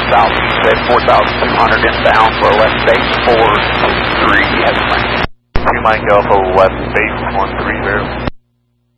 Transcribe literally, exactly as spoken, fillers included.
southeast at four thousand two hundred inbound for left base four three, have a plan. Two Mike Alpha, left base one three zero.